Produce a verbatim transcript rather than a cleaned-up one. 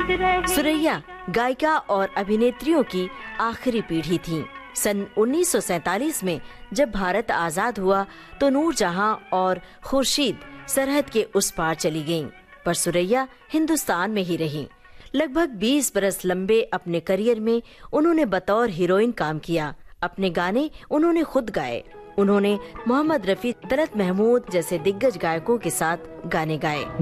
सुरैया गायिका और अभिनेत्रियों की आखिरी पीढ़ी थी। सन उन्नीस सौ सैतालीस में जब भारत आजाद हुआ तो नूरजहां और खुर्शीद सरहद के उस पार चली गईं, पर सुरैया हिंदुस्तान में ही रहीं। लगभग बीस बरस लंबे अपने करियर में उन्होंने बतौर हीरोइन काम किया। अपने गाने उन्होंने खुद गाए। उन्होंने मोहम्मद रफी, तलत महमूद जैसे दिग्गज गायकों के साथ गाने गाए।